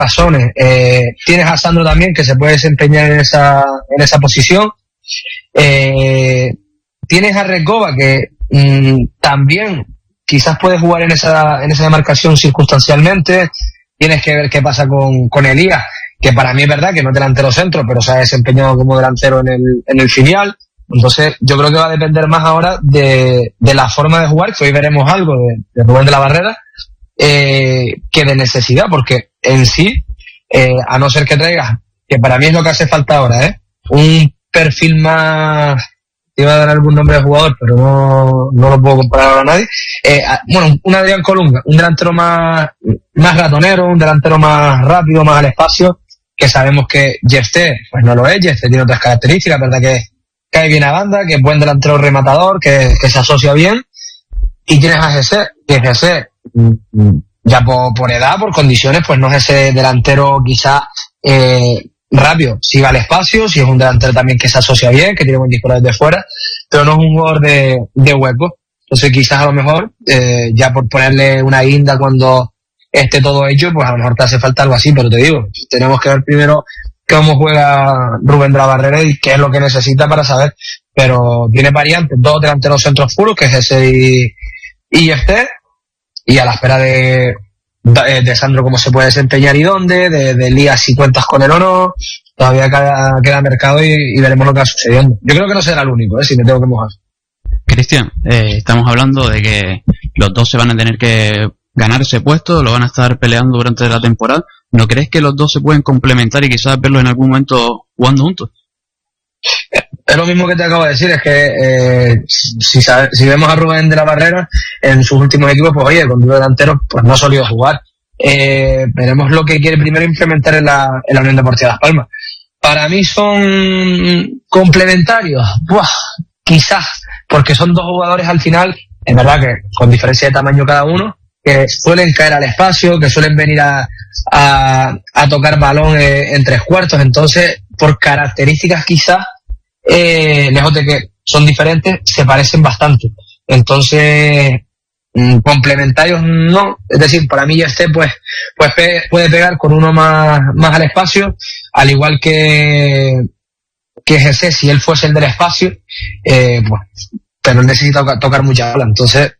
razones. Tienes a Sandro también, que se puede desempeñar en esa posición. Tienes a Recoba, que también quizás puede jugar en esa demarcación circunstancialmente. Tienes que ver qué pasa con Elías, que para mí es verdad que no es delantero centro, pero se ha desempeñado como delantero en el filial. Entonces yo creo que va a depender más ahora de la forma de jugar, que hoy veremos algo de Rubén de la Barrera, que de necesidad, porque en sí, a no ser que traigas, que para mí es lo que hace falta ahora, un perfil más, te iba a dar algún nombre de jugador, pero no lo puedo comparar ahora a nadie, un Adrián Colunga, un delantero más ratonero, un delantero más rápido, más al espacio, que sabemos que Jefté, pues no lo es. Jefté tiene otras características, verdad que cae bien a banda, que es buen delantero rematador, que se asocia bien. Y tienes a Jesse, que Jesse, ya por edad, por condiciones, pues no es ese delantero quizá rápido. Si va al espacio, si es un delantero también que se asocia bien, que tiene buen disparo desde fuera, pero no es un jugador de hueco. Entonces quizás a lo mejor, ya por ponerle una guinda cuando esté todo hecho, pues a lo mejor te hace falta algo así, pero te digo, tenemos que ver primero cómo juega Rubén de la Barrera y qué es lo que necesita para saber, pero tiene variantes, 2 delanteros centros puros, que es ese y este, y a la espera de Sandro cómo se puede desempeñar y dónde, de Elías si cuentas con él o no, todavía queda mercado y veremos lo que va sucediendo. Yo creo que no será el único, si me tengo que mojar. Cristian, estamos hablando de que los dos se van a tener que ganar ese puesto, lo van a estar peleando durante la temporada. ¿No crees que los dos se pueden complementar y quizás verlos en algún momento jugando juntos? Es lo mismo que te acabo de decir, es que si vemos a Rubén de la Barrera en sus últimos equipos, pues oye, con dúo delantero pues no ha solido jugar. Veremos lo que quiere primero implementar en la Unión Deportiva Las Palmas. Para mí son complementarios, quizás, porque son dos jugadores al final, es verdad que con diferencia de tamaño cada uno, que suelen caer al espacio, que suelen venir a tocar balón en 3/4, entonces por características quizás, lejos de que son diferentes, se parecen bastante. Entonces, complementarios no, es decir, para mí este pues puede pegar con uno más al espacio, al igual que Jesse, si él fuese el del espacio, pero él necesita tocar mucha bola. Entonces,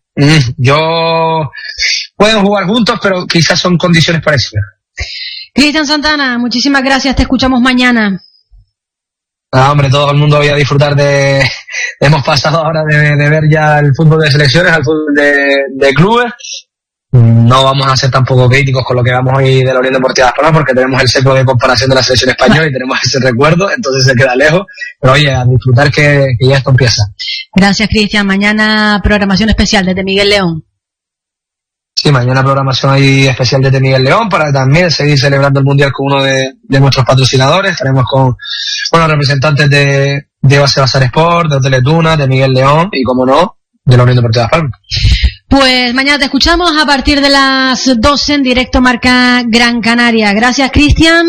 pueden jugar juntos, pero quizás son condiciones parecidas. Cristian Santana, muchísimas gracias, te escuchamos mañana. Hombre, todo el mundo voy a disfrutar hemos pasado ahora de ver ya el fútbol de selecciones al fútbol de clubes. No vamos a ser tampoco críticos con lo que vamos hoy de la Unión Deportiva Las Palmas, porque tenemos el seco de comparación de la selección española y tenemos ese recuerdo, entonces se queda lejos. Pero oye, a disfrutar que ya esto empieza. Gracias, Cristian. Mañana programación especial desde Miguel León. Sí, mañana programación ahí especial desde Miguel León para también seguir celebrando el Mundial con uno de nuestros patrocinadores. Estaremos con representantes de Base Bazar Sport, de Teletuna, de Miguel León y, como no, de la Unión Deportiva Las Palmas. Pues mañana te escuchamos a partir de las 12 en directo Marca Gran Canaria. Gracias, Cristian.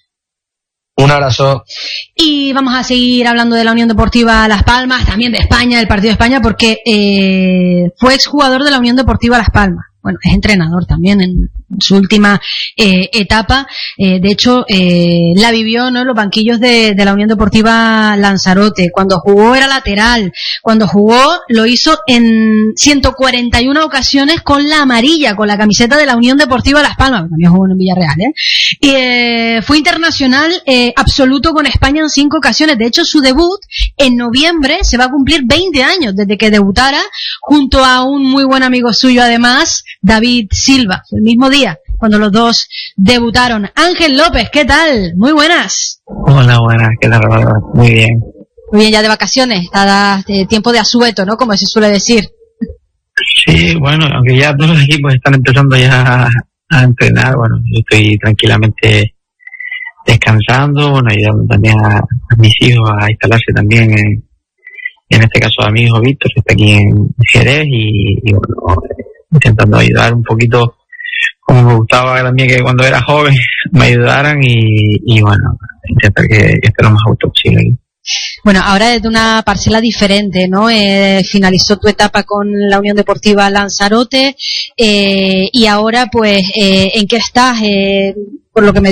Un abrazo. Y vamos a seguir hablando de la Unión Deportiva Las Palmas, también de España, del partido de España, porque fue exjugador de la Unión Deportiva Las Palmas. Bueno, es entrenador también en su última etapa. De hecho, la vivió, ¿no?, en los banquillos de la Unión Deportiva Lanzarote. Cuando jugó era lateral. Cuando jugó lo hizo en 141 ocasiones con la amarilla, con la camiseta de la Unión Deportiva Las Palmas. También jugó en Villarreal, Y fue internacional absoluto con España en 5 ocasiones. De hecho, su debut en noviembre se va a cumplir 20 años desde que debutara, junto a un muy buen amigo suyo, además, David Silva, el mismo día cuando los dos debutaron. Ángel López, ¿qué tal? Muy buenas. Hola, buenas, ¿qué tal? Muy bien. Muy bien, ya de vacaciones, está tiempo de asueto, ¿no?, como se suele decir. Sí, bueno, aunque ya todos los equipos están empezando ya a entrenar, bueno, yo estoy tranquilamente descansando, bueno, ayudando también a mis hijos a instalarse también en este caso a mi hijo Víctor, que está aquí en Jerez, y bueno, intentando ayudar un poquito, como me gustaba también que cuando era joven me ayudaran, y bueno, intentar que esté lo más justo posible. Bueno, ahora desde una parcela diferente, ¿no? Finalizó tu etapa con la Unión Deportiva Lanzarote, y ahora pues, ¿en qué estás? por lo que me